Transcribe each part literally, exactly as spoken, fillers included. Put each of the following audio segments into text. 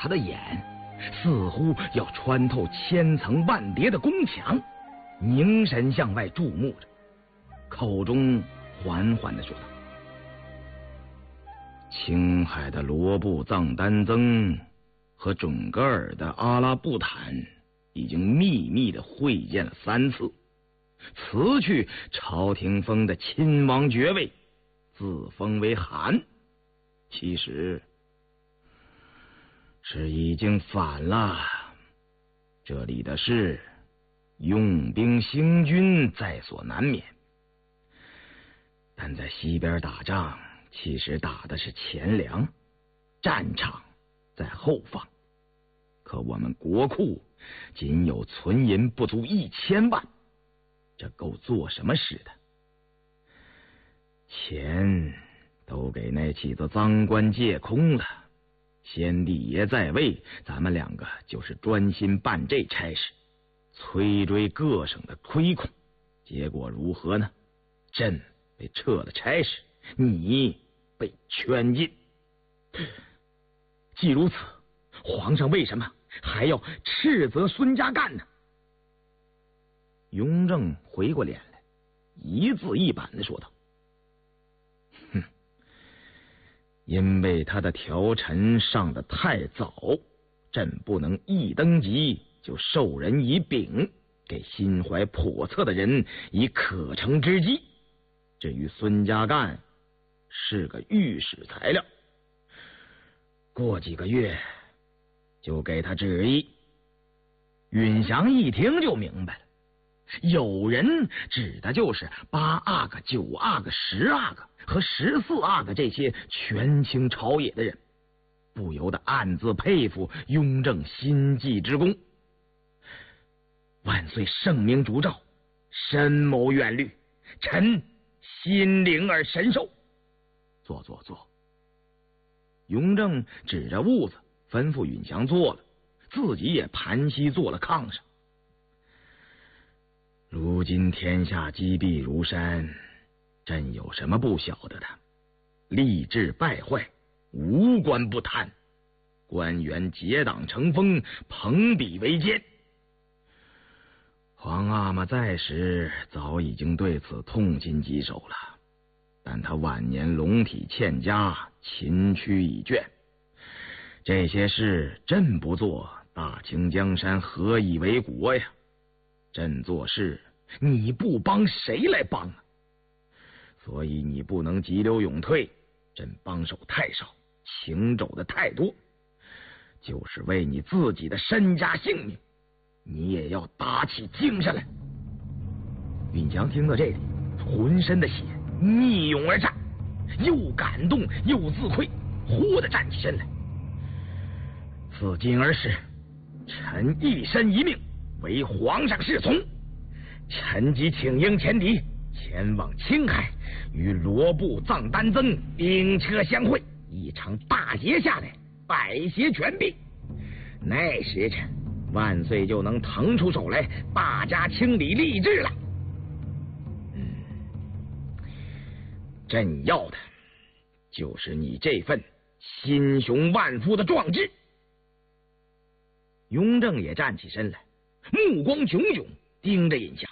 他的眼似乎要穿透千层万叠的宫墙，凝神向外注目着，口中缓缓地说道：“青海的罗布藏丹增和准噶尔的阿拉布坦已经秘密地会见了三次，辞去朝廷封的亲王爵位，自封为汗。其实是已经反了。这里的事，用兵兴军在所难免，但在西边打仗，其实打的是钱粮，战场在后方。可我们国库仅有存银不足一千万，这够做什么使的？钱都给那几个赃官借空了。先帝爷在位，咱们两个就是专心办这差事，催追各省的亏空。结果如何呢？朕被撤了差事，你被圈禁。既如此，皇上为什么还要斥责孙家干呢？雍正回过脸来，一字一板地说道：“哼，因为他的条陈上得太早，朕不能一登基就授人以柄，给心怀叵测的人以可乘之机。至于孙家干，是个御史材料，过几个月就给他旨意。”允祥一听就明白了，有人指的就是八阿哥、九阿哥、十阿哥和十四阿哥这些权倾朝野的人，不由得暗自佩服雍正心计之功。万岁圣明烛照，深谋远虑，臣心领而神受。坐坐坐。雍正指着屋子吩咐允祥坐了，自己也盘膝坐了炕上。如今天下积弊如山，朕有什么不晓得的？吏治败坏，无官不贪，官员结党成风，朋比为奸。皇阿玛在时早已经对此痛心疾首了，但他晚年龙体欠佳，秦躯已倦，这些事朕不做，大清江山何以为国呀？朕做事，你不帮谁来帮啊？所以你不能急流勇退，朕帮手太少，行走的太多，就是为你自己的身家性命，你也要打起精神来。允祥听到这里，浑身的血逆涌而战，又感动又自愧，忽地站起身来。自今而始，臣一身一命为皇上侍从，臣即请缨前敌，前往青海，与罗布藏丹增兵车相会，一场大捷下来，百邪全毙。那时辰，万岁就能腾出手来，大加清理吏治了。嗯，朕要的就是你这份心雄万夫的壮志。雍正也站起身来，目光炯炯盯着尹祥。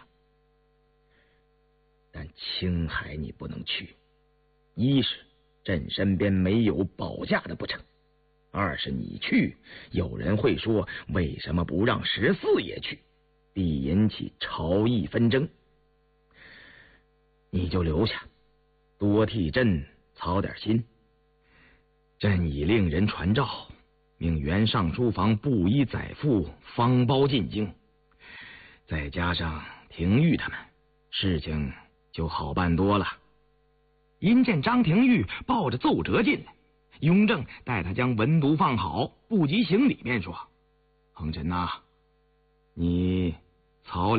但青海你不能去，一是朕身边没有保驾的不成，二是你去，有人会说为什么不让十四爷去，必引起朝议纷争。你就留下，多替朕操点心。朕已令人传诏，命原上书房布衣载付方包进京，再加上廷玉他们，事情就好办多了。因见张廷玉抱着奏折进来，雍正带他将文牍放好，不及行礼便说：“恒臣呐、啊，你曹